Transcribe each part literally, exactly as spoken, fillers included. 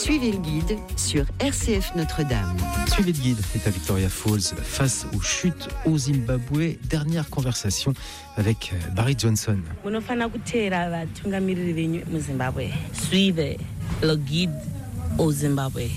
Suivez le guide sur R C F Notre-Dame. Suivez le guide est à Victoria Falls face aux chutes au Zimbabwe. Dernière conversation avec Barry Johnson. Suivez le guide au Zimbabwe.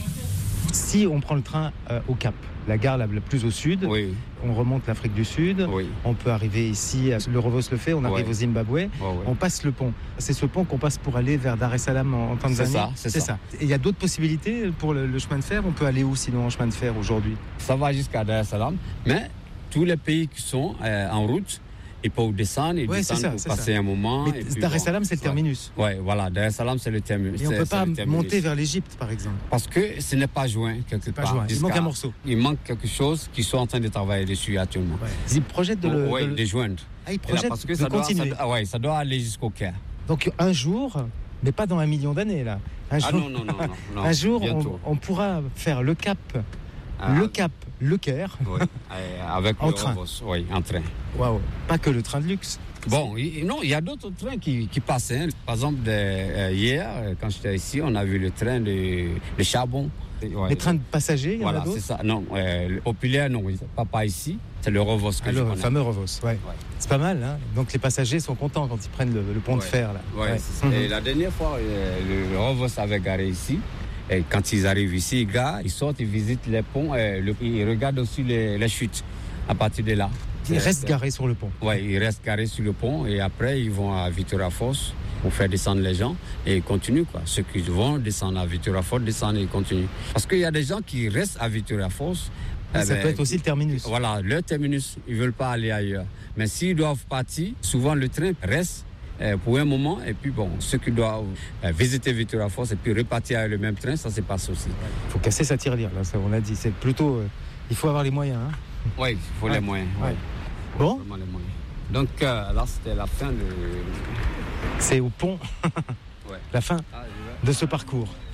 Si on prend le train euh, au Cap, la gare la, la plus au sud, oui. On remonte l'Afrique du Sud, oui. On peut arriver ici, le Revos le fait, on arrive oui. au Zimbabwe, oui, oui. On passe le pont. C'est ce pont qu'on passe pour aller vers Dar es Salaam en, en Tanzanie. C'est ça, c'est, c'est ça. ça. Et il y a d'autres possibilités pour le, le chemin de fer. On peut aller où sinon en chemin de fer aujourd'hui? Ça va jusqu'à Dar es Salaam, mais tous les pays qui sont euh, en route, ils peuvent descendre, ils ouais, descendent ça, pour passer ça. un moment. Mais Dar es Salaam, c'est le terminus. Oui, ouais, voilà, Dar es Salaam, c'est le terminus. Et on ne peut pas monter vers l'Égypte, par exemple. Parce que ce n'est pas joint quelque c'est pas part. Joint. Il manque un morceau. Il manque quelque chose qu'ils sont en train de travailler dessus actuellement. Ouais. Ils projettent de le... Oui, de... de joindre. Ah, ils projettent parce que de ça continuer. Doit, ça, ouais, ça doit aller jusqu'au Caire. Donc un jour, mais pas dans un million d'années, là. Un ah jour, non, non, non, non, non. Un jour, on, on pourra faire le Cap... Ah, le Cap, le Caire, oui. avec en le train. Revos, oui, en train. Waouh, pas que le train de luxe. Bon, il, non, il y a d'autres trains qui, qui passent. Hein. Par exemple, de, euh, hier, quand j'étais ici, on a vu le train de, de charbon. Ouais. Les trains de passagers, il y voilà, en a d'autres? C'est ça. Non, euh, le populaire, non, pas, pas ici. C'est le Revos que ah, je le connais. fameux Revos, ouais. ouais. C'est pas mal, hein. Donc les passagers sont contents quand ils prennent le, le pont ouais. de fer, là. Ouais, ouais. C'est ça. Et la dernière fois, euh, le Revos avait garé ici. Et quand ils arrivent ici, ils garent, ils sortent, ils visitent les ponts, et le, ils regardent aussi les, les chutes à partir de là. Ils restent garés sur le pont. Oui, ils restent garés sur le pont et après ils vont à Victoria Falls pour faire descendre les gens et ils continuent quoi. Ceux qui vont descendre à Victoria Falls descendent et ils continuent. Parce qu'il y a des gens qui restent à Victoria Falls. Ça eh ben, peut être aussi le terminus. Voilà, leur terminus, ils ne veulent pas aller ailleurs. Mais s'ils doivent partir, souvent le train reste pour un moment, et puis bon, ceux qui doivent euh, visiter Victoria Falls et puis repartir avec le même train, ça se passe aussi. Il faut casser sa tirelire, là, ça on l'a dit. C'est plutôt, euh, il faut avoir les moyens. Hein. Oui, il faut ouais. les moyens. Ouais. Ouais. Bon. Les moyens. Donc euh, là, c'était la fin de. C'est au pont. ouais. La fin ah, de ce parcours.